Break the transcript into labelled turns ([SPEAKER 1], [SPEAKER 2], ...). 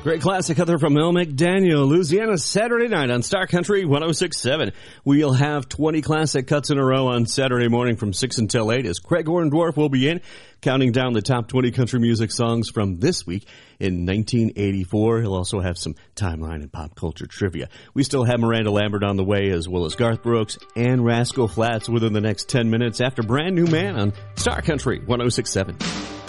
[SPEAKER 1] Great classic Heather from Mel McDaniel, Louisiana, Saturday night on Star Country 106.7. We'll have 20 classic cuts in a row on Saturday morning from 6 until 8 as Craig Orndorff will be in, counting down the top 20 country music songs from this week in 1984. He'll also have some timeline and pop culture trivia. We still have Miranda Lambert on the way, as well as Garth Brooks and Rascal Flatts within the next 10 minutes after Brand New Man on Star Country 106.7.